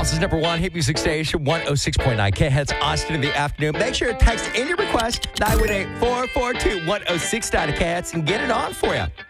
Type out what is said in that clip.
Dallas's number one hit music station, 106.9 K-Hits, Austin in the afternoon. Make sure to text in your request, 918-442-1069 to K-Hits, and get it on for you.